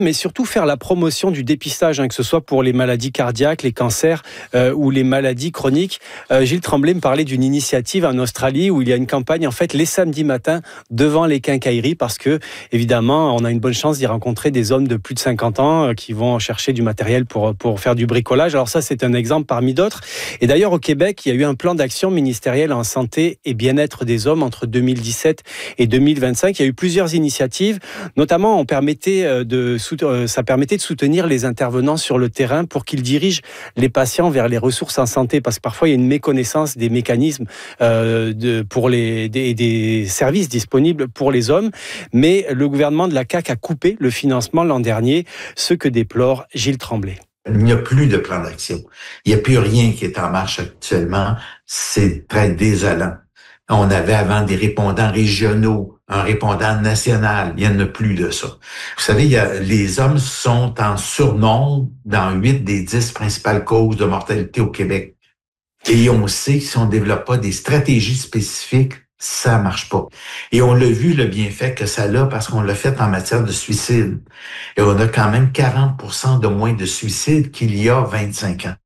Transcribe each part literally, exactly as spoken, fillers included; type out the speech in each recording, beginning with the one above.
mais surtout faire la promotion du dépistage, hein, que ce soit pour les maladies cardiaques, les cancers euh, ou les maladies chroniques. Euh, Gilles Tremblay me parlait d'une initiative en Australie où il y a une campagne en fait les samedis matins devant les quincailleries parce que évidemment on a une bonne chance d'y rencontrer des hommes de plus de cinquante ans euh, qui vont chercher du matériel pour pour faire du bricolage. Alors ça c'est un exemple parmi d'autres. Et d'ailleurs au Québec il y a eu un plan d'action ministériel en santé et bien-être des hommes entre deux mille dix-sept et deux mille vingt-cinq. Il y a eu plusieurs initiatives, notamment on permettait de ça permettait de soutenir les intervenants sur le terrain pour qu'ils dirigent les patients vers les ressources en santé, parce que parfois il y a une méconnaissance des mécanismes euh, de, pour les, des, des services disponibles pour les hommes. Mais le gouvernement de la C A Q a coupé le financement l'an dernier, ce que déplore Gilles Tremblay. Il n'y a plus de plan d'action. Il n'y a plus rien qui est en marche actuellement. C'est très désolant. On avait avant des répondants régionaux, un répondant national. Il n'y en a plus de ça. Vous savez, il y a, les hommes sont en surnombre dans huit des dix principales causes de mortalité au Québec. Et on sait que si on ne développe pas des stratégies spécifiques, ça marche pas. Et on l'a vu, le bienfait que ça a parce qu'on l'a fait en matière de suicide. Et on a quand même quarante pour cent de moins de suicides qu'il y a vingt-cinq ans.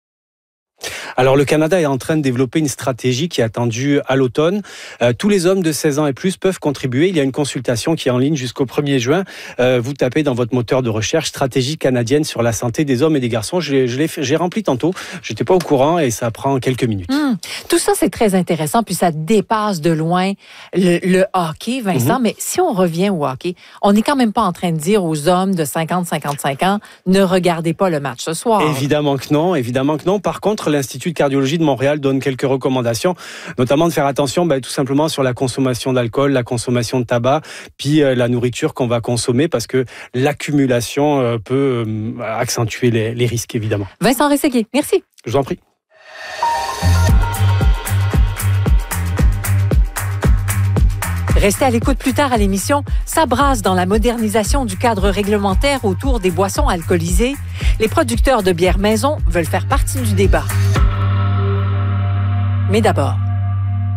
Alors le Canada est en train de développer une stratégie qui est attendue à l'automne. Euh, tous les hommes de seize ans et plus peuvent contribuer. Il y a une consultation qui est en ligne jusqu'au premier juin. Euh, vous tapez dans votre moteur de recherche stratégie canadienne sur la santé des hommes et des garçons. Je, je l'ai fait, j'ai rempli tantôt. J'étais pas au courant et ça prend quelques minutes. Mmh. Tout ça c'est très intéressant puis ça dépasse de loin le, le hockey, Vincent. Mmh. Mais si on revient au hockey, on n'est quand même pas en train de dire aux hommes de cinquante à cinquante-cinq ans ne regardez pas le match ce soir. Évidemment que non, évidemment que non. Par contre, l'Institut de cardiologie de Montréal donne quelques recommandations, notamment de faire attention ben, tout simplement sur la consommation d'alcool, la consommation de tabac, puis euh, la nourriture qu'on va consommer parce que l'accumulation euh, peut euh, accentuer les, les risques, évidemment. Vincent Rességuier, merci. Je vous en prie. Restez à l'écoute plus tard à l'émission. Ça brasse dans la modernisation du cadre réglementaire autour des boissons alcoolisées. Les producteurs de bières maison veulent faire partie du débat. Mais d'abord,